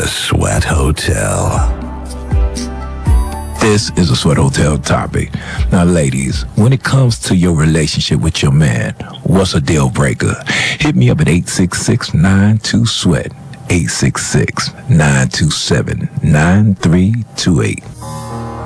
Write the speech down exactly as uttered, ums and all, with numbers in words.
Sweat Hotel. This is a Sweat Hotel topic. Now, ladies, when it comes to your relationship with your man, what's a deal breaker? Hit me up at eight six six, nine two, SWEAT, eight six six, nine two seven, nine three two eight.